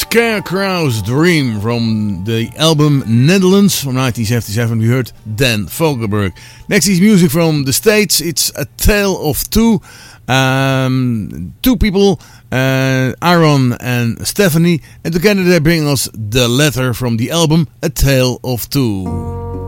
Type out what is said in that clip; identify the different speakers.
Speaker 1: Scarecrow's Dream from the album Netherlands from 1977. We heard Dan Fogelberg. Next is music from the States. It's A Tale of Two. Two people, Aaron and Stephanie. And together they bring us The Letter from the album A Tale of Two.